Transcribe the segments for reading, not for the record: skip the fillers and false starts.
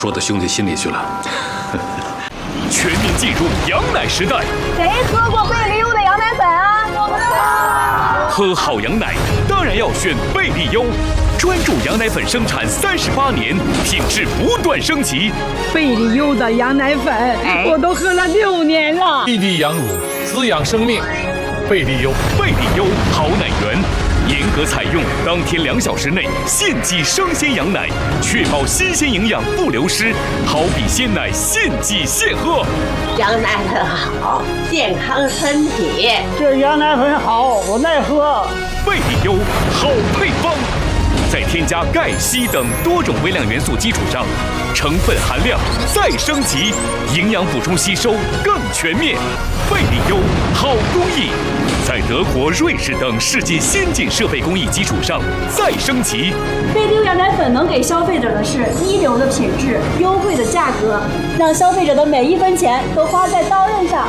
说到兄弟心里去了。 全面进入羊奶时代。 谁喝过贝利优的羊奶粉啊？我们喝好羊奶当然要选贝利优，专注羊奶粉生产38年，品质不断升级。 贝利优的羊奶粉，我都喝了6年了。 滴滴羊乳，滋养生命。贝利优， 贝利优好奶源。严格采用当天2小时内现挤生鲜羊奶，确保新鲜营养不流失，好比鲜奶现挤现喝。 羊奶粉好，健康身体。 这羊奶粉好，我爱喝。 贝利优好配方，在添加钙、硒等多种微量元素基础上，成分含量再升级，营养补充吸收更全面。贝利优好工艺，在德国、瑞士等世界先进设备工艺基础上再升级。 贝利优羊奶粉能给消费者的是一流的品质、优惠的价格，让消费者的每1分钱都花在刀刃上。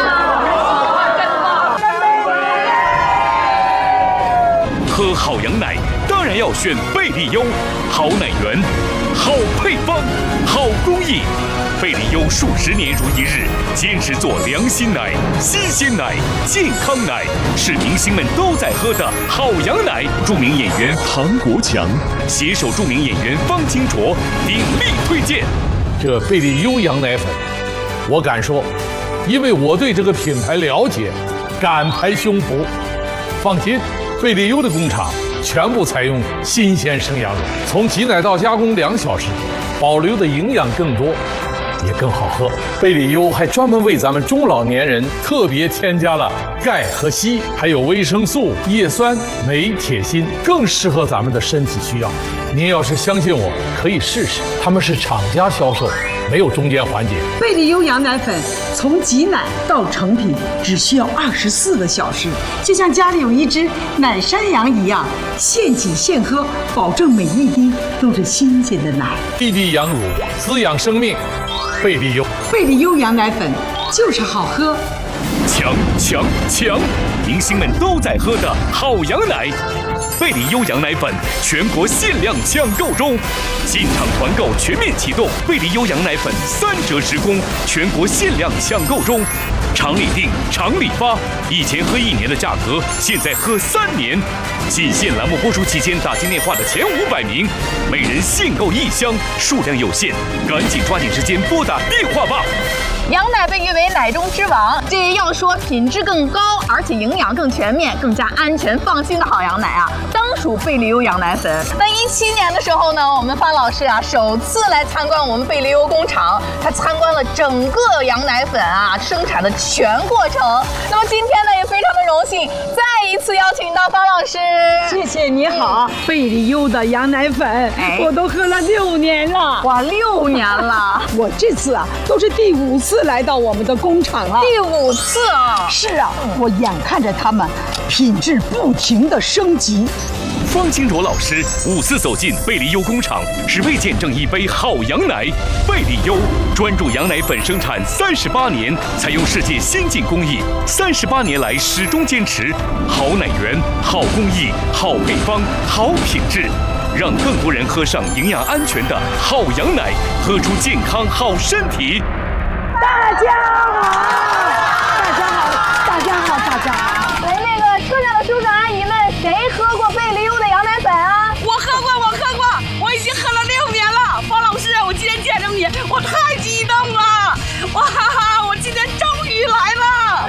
喝好羊奶当然要选贝利优，好奶源，好配方，好工艺。贝利优数10年如一日，坚持做良心奶、新鲜奶、健康奶，是明星们都在喝的好羊奶。著名演员唐国强携手著名演员方清卓鼎力推荐。 这贝利优羊奶粉，我敢说，因为我对这个品牌了解，敢拍胸脯。放心，贝利优的工厂全部采用新鲜生羊乳，从挤奶到加工2小时，保留的营养更多，也更好喝。贝利优还专门为咱们中老年人特别添加了钙和硒，还有维生素、叶酸、镁、铁、锌，更适合咱们的身体需要。您要是相信我，可以试试，他们是厂家销售，没有中间环节。 贝利优羊奶粉从挤奶到成品只需要24个小时，就像家里有一只奶山羊一样，现挤现喝，保证每一滴都是新鲜的奶。 滴滴羊乳，滋养生命。贝利优， 贝利优羊奶粉就是好喝。 强强强！明星们都在喝的好羊奶，贝利优羊奶粉全国限量抢购中，进场团购全面启动，贝利优羊奶粉3折10供，全国限量抢购中。厂里订，厂里发，以前喝1年的价格，现在喝3年。仅限栏目播出期间打进电话的前500名，每人限购1箱，数量有限，赶紧抓紧时间拨打电话吧。 羊奶被誉为奶中之王，这要说品质更高，而且营养更全面、更加安全放心的好羊奶啊，当属贝利优羊奶粉。那17年的时候呢，我们方老师啊首次来参观我们贝利优工厂，他参观了整个羊奶粉啊生产的全过程。那么今天呢，也非常的荣幸，再一次邀请到方老师。 谢谢你好，贝利优的羊奶粉，我都喝了6年了。 哇，6年了！ 我这次啊都是第5次来到我们的工厂了。 第5次啊！ 是啊，我眼看着他们品质不停的升级。 方清卓老师5次走进贝利优工厂，只为见证一杯好羊奶。贝利优专注羊奶粉生产38年，采用世界先进工艺，38年来始终坚持好奶源、好工艺、好配方、好品质，让更多人喝上营养安全的好羊奶，喝出健康好身体。 大家好，大家好，大家好，大家好！ 来，那个车上的叔叔阿姨们，谁喝过贝利优的羊奶粉啊？ 我喝过，我已经喝了6年了。方老师，我今天见着你，我太激动了！哇哈哈，我今天终于来了！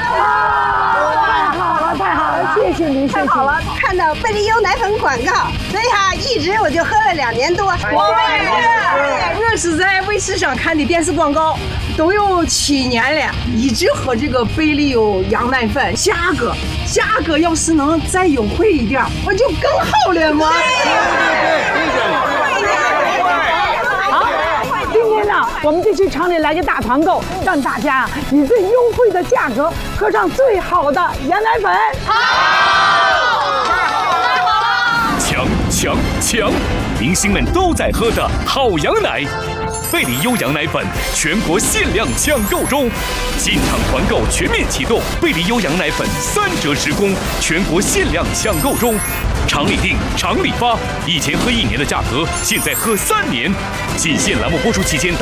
太好了，谢谢您， 太好了，看到贝利优奶粉广告，所以哈，一直我就喝了2年多。 我是在卫视上看的电视广告，都有7年了，一直喝这个贝利优羊奶粉，价格要是能再优惠一点，我就更好了嘛。 今天呢，我们就去厂里来个大团购，让大家以最优惠的价格喝上最好的羊奶粉。 强强强！明星们都在喝的好羊奶，贝利优羊奶粉全国限量抢购中，进场团购全面启动，贝利优羊奶粉3折10供，全国限量抢购中。厂里订，厂里发，以前喝1年的价格，现在喝3年。仅限栏目播出期间